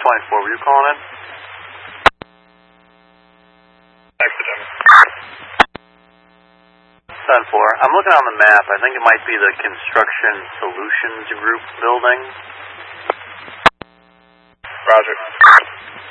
4, were you calling in? Accident. 7-4. I'm looking on the map. I think it might be the Construction Solutions Group building. Roger.